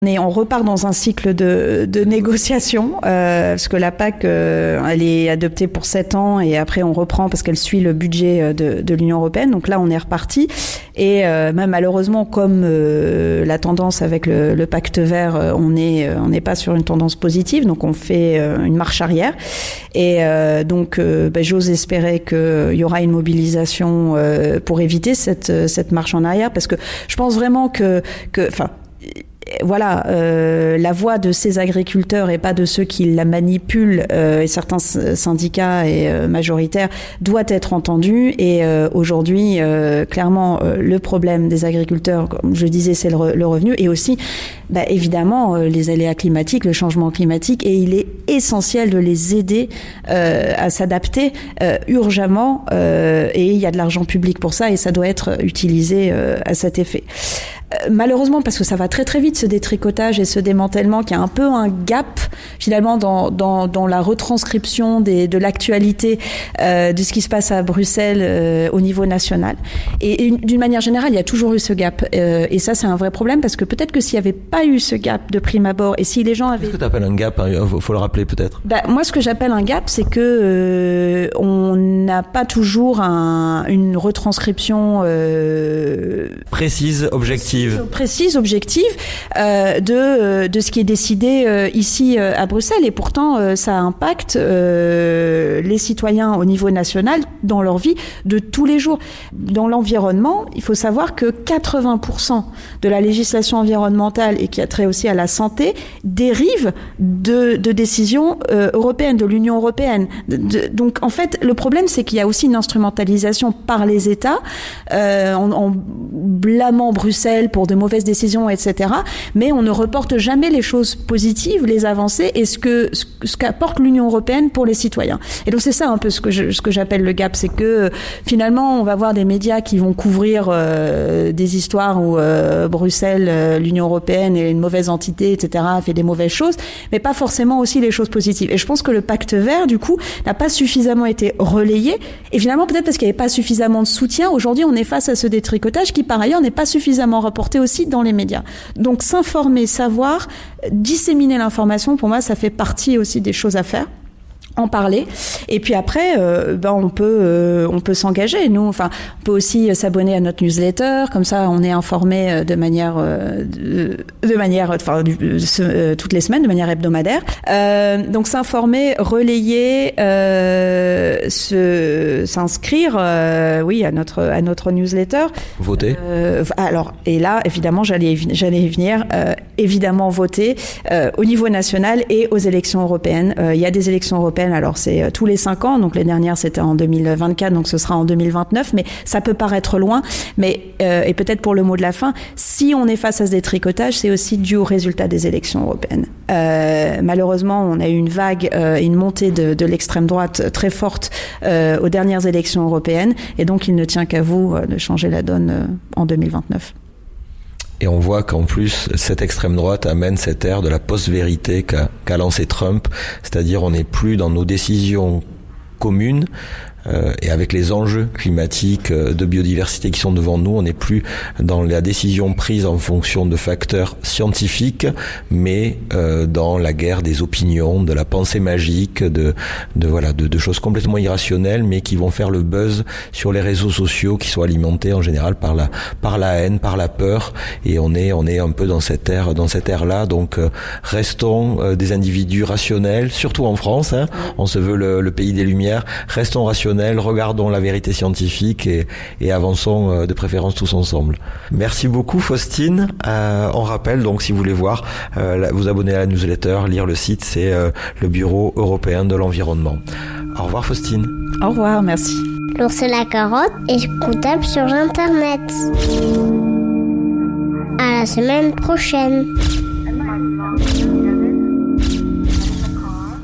On repart dans un cycle de négociation, parce que la PAC, elle est adoptée pour 7 ans et après on reprend parce qu'elle suit le budget de l'Union européenne. Donc là, on est reparti. Et même malheureusement, comme la tendance avec le pacte vert, on n'est pas sur une tendance positive, donc on fait une marche arrière. Et donc, j'ose espérer qu'il y aura une mobilisation pour éviter cette marche en arrière, parce que je pense vraiment voilà, la voix de ces agriculteurs et pas de ceux qui la manipulent, et certains syndicats et majoritaires, doit être entendue. Et aujourd'hui, clairement, le problème des agriculteurs, comme je disais, c'est le revenu, et aussi, évidemment, les aléas climatiques, le changement climatique, et il est essentiel de les aider à s'adapter urgemment, et il y a de l'argent public pour ça, et ça doit être utilisé à cet effet. Malheureusement, parce que ça va très très vite, ce détricotage et ce démantèlement, qu'il y a un peu un gap finalement dans la retranscription de l'actualité de ce qui se passe à Bruxelles au niveau national. Et d'une manière générale, il y a toujours eu ce gap. Et ça, c'est un vrai problème, parce que peut-être que s'il n'y avait pas eu ce gap de prime abord, et si les gens avaient... Qu'est-ce que tu appelles un gap ? Faut le rappeler peut-être. Moi, ce que j'appelle un gap, c'est que on n'a pas toujours une retranscription précise, objective de ce qui est décidé ici à Bruxelles, et pourtant ça impacte les citoyens au niveau national dans leur vie de tous les jours. Dans l'environnement, il faut savoir que 80% de la législation environnementale, et qui a trait aussi à la santé, dérive de décisions européennes, de l'Union européenne. Donc en fait, le problème, c'est qu'il y a aussi une instrumentalisation par les États en blâmant Bruxelles pour de mauvaises décisions, etc. Mais on ne reporte jamais les choses positives, les avancées, et ce qu'apporte l'Union européenne pour les citoyens. Et donc c'est ça un peu ce que j'appelle le gap, c'est que finalement on va voir des médias qui vont couvrir des histoires où Bruxelles, l'Union européenne est une mauvaise entité, etc., fait des mauvaises choses, mais pas forcément aussi les choses positives. Et je pense que le pacte vert, du coup, n'a pas suffisamment été relayé, et finalement peut-être parce qu'il n'y avait pas suffisamment de soutien. Aujourd'hui, on est face à ce détricotage qui, par ailleurs, n'est pas suffisamment rapporté aussi dans les médias. Donc s'informer, savoir, disséminer l'information, pour moi, ça fait partie aussi des choses à faire. En parler, et puis après on peut s'engager, nous, on peut aussi s'abonner à notre newsletter, comme ça on est informé de manière toutes les semaines, de manière hebdomadaire. Donc s'informer, relayer, s'inscrire à notre newsletter, voter. Alors, et là évidemment j'allais y venir, évidemment voter au niveau national et aux élections européennes. Il y a des élections européennes. Alors c'est tous les 5 ans, donc les dernières c'était en 2024, donc ce sera en 2029, mais ça peut paraître loin, mais et peut-être pour le mot de la fin, si on est face à ce détricotage, c'est aussi dû au résultat des élections européennes. Malheureusement, on a eu une vague, une montée de l'extrême droite très forte aux dernières élections européennes, et donc il ne tient qu'à vous de changer la donne en 2029. Et on voit qu'en plus, cette extrême droite amène cette ère de la post-vérité qu'a lancé Trump, c'est-à-dire on n'est plus dans nos décisions communes, et avec les enjeux climatiques de biodiversité qui sont devant nous, on n'est plus dans la décision prise en fonction de facteurs scientifiques, mais dans la guerre des opinions, de la pensée magique, de choses complètement irrationnelles, mais qui vont faire le buzz sur les réseaux sociaux, qui sont alimentés en général par la haine, par la peur, et on est un peu dans cette ère-là. Donc restons des individus rationnels, surtout en France, on se veut le pays des Lumières, restons rationnels, regardons la vérité scientifique et avançons de préférence tous ensemble. Merci beaucoup Faustine. On rappelle donc, si vous voulez voir, vous abonner à la newsletter, lire le site, c'est le Bureau européen de l'environnement. Au revoir Faustine. Au revoir, merci. L'ours et la carotte est écoutable sur Internet. À la semaine prochaine.